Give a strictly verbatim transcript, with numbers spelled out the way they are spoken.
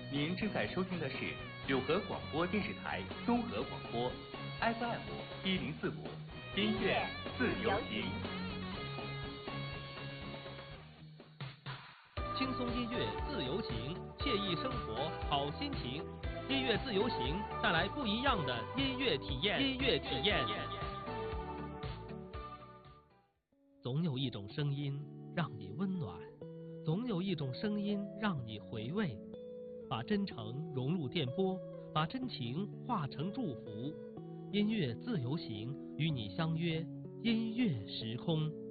您正在收听的是九河广播电视台综合广播 F M 一零四五，音乐自由行。 轻松音乐自由行，惬意生活好心情。音乐自由行带来不一样的音乐体验。音乐体验。总有一种声音让你温暖，总有一种声音让你回味。把真诚融入电波，把真情化成祝福。音乐自由行，与你相约音乐时空。